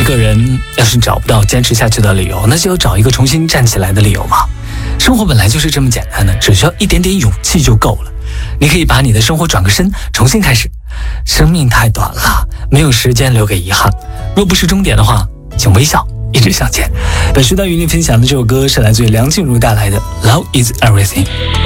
个人要是找不到坚持下去的理由，那就要找一个重新站起来的理由嘛。生活本来就是这么简单的，只需要一点点勇气就够了。你可以把你的生活转个身，重新开始。生命太短了，没有时间留给遗憾。若不是终点的话，请微笑，一直向前。本时段与你分享的这首歌是来自于梁静茹带来的《Love Is Everything》。